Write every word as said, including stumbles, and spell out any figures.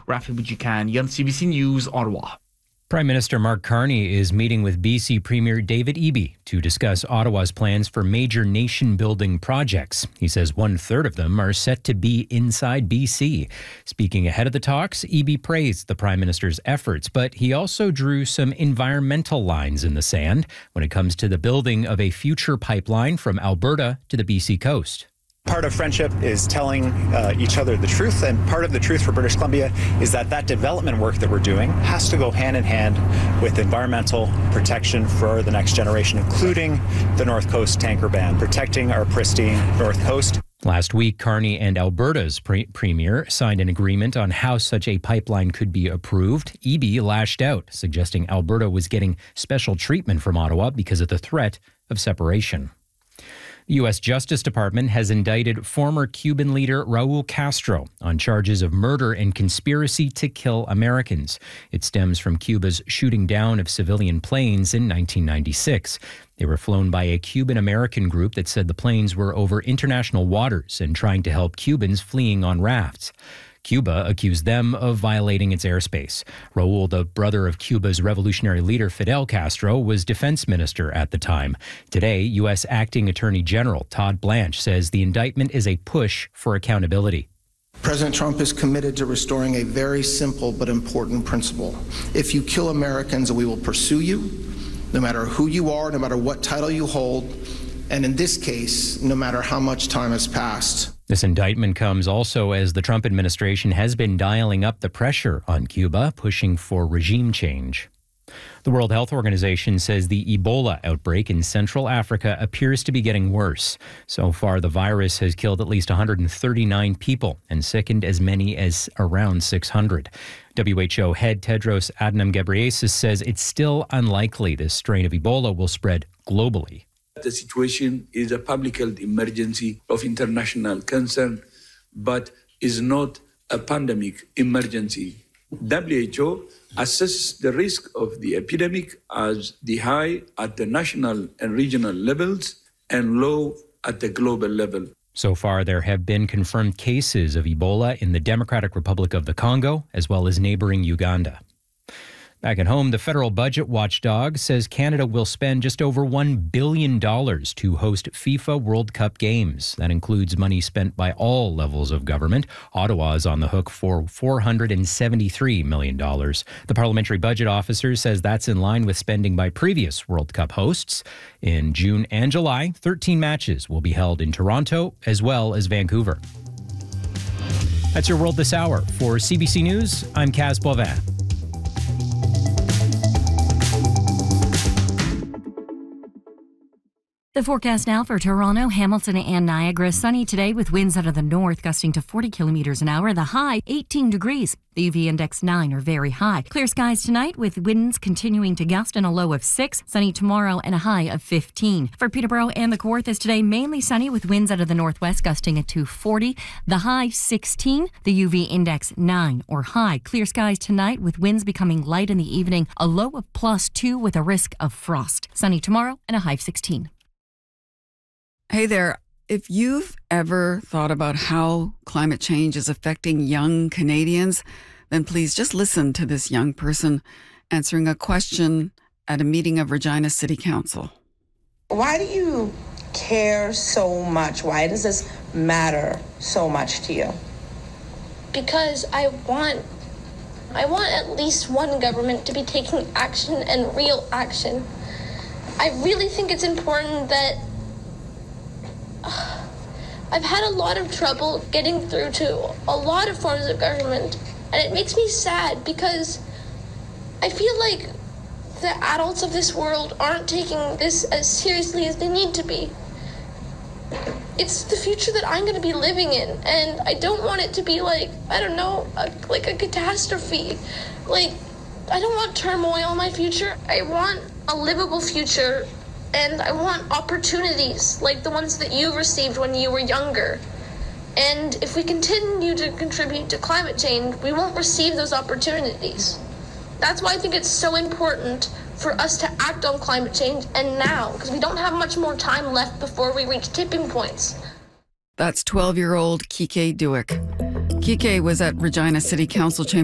Rafi Bujikan, yan C B C News, Ottawa. Prime Minister Mark Carney is meeting with B C Premier David Eby to discuss Ottawa's plans for major nation-building projects. He says one-third of them are set to be inside B C. Speaking ahead of the talks, Eby praised the Prime Minister's efforts, but he also drew some environmental lines in the sand when it comes to the building of a future pipeline from Alberta to the B C coast. Part of friendship is telling uh, each other the truth, and part of the truth for British Columbia is that that development work that we're doing has to go hand in hand with environmental protection for the next generation, including the North Coast tanker ban, protecting our pristine North Coast. Last week, Carney and Alberta's pre- premier signed an agreement on how such a pipeline could be approved. Eby lashed out, suggesting Alberta was getting special treatment from Ottawa because of the threat of separation. The U S Justice Department has indicted former Cuban leader Raul Castro on charges of murder and conspiracy to kill Americans. It stems from Cuba's shooting down of civilian planes in nineteen ninety-six. They were flown by a Cuban-American group that said the planes were over international waters and trying to help Cubans fleeing on rafts. Cuba accused them of violating its airspace. Raul, the brother of Cuba's revolutionary leader Fidel Castro, was defense minister at the time. Today, U S Acting Attorney General Todd Blanche says the indictment is a push for accountability. President Trump is committed to restoring a very simple but important principle. If you kill Americans, we will pursue you, no matter who you are, no matter what title you hold, and in this case, no matter how much time has passed. This indictment comes also as the Trump administration has been dialing up the pressure on Cuba, pushing for regime change. The World Health Organization says the Ebola outbreak in Central Africa appears to be getting worse. So far, the virus has killed at least one hundred thirty-nine people and sickened as many as around six hundred. W H O head Tedros Adhanom Ghebreyesus says it's still unlikely this strain of Ebola will spread globally. The situation is a public health emergency of international concern, but is not a pandemic emergency. W H O assesses the risk of the epidemic as the high at the national and regional levels and low at the global level. So far, there have been confirmed cases of Ebola in the Democratic Republic of the Congo, as well as neighboring Uganda. Back at home, the federal budget watchdog says Canada will spend just over one billion dollars to host FIFA World Cup games. That includes money spent by all levels of government. Ottawa is on the hook for four hundred seventy-three million dollars. The parliamentary budget officer says that's in line with spending by previous World Cup hosts. In June and July, thirteen matches will be held in Toronto as well as Vancouver. That's your World This Hour. For C B C News, I'm Kaz Boivin. The forecast now for Toronto, Hamilton, and Niagara. Sunny today with winds out of the north gusting to forty kilometers an hour. The high, eighteen degrees. The U V index nine or very high. Clear skies tonight with winds continuing to gust and a low of six. Sunny tomorrow and a high of fifteen. For Peterborough and the Kawarthas today, mainly sunny with winds out of the northwest gusting to forty. The high, sixteen. The U V index nine or high. Clear skies tonight with winds becoming light in the evening. A low of plus two with a risk of frost. Sunny tomorrow and a high of sixteen. Hey there, if you've ever thought about how climate change is affecting young Canadians, then please just listen to this young person answering a question at a meeting of Regina City Council. Why do you care so much? Why does this matter so much to you? Because I want, I want at least one government to be taking action and real action. I really think it's important that I've had a lot of trouble getting through to a lot of forms of government, and it makes me sad because I feel like the adults of this world aren't taking this as seriously as they need to be. It's the future that I'm going to be living in, and I don't want it to be like, I don't know, a, like a catastrophe. Like, I don't want turmoil in my future. I want a livable future. And I want opportunities like the ones that you received when you were younger. And if we continue to contribute to climate change, we won't receive those opportunities. That's why I think it's so important for us to act on climate change and now, because we don't have much more time left before we reach tipping points. That's twelve-year-old Kike Duick. Kike was at Regina City Council chamber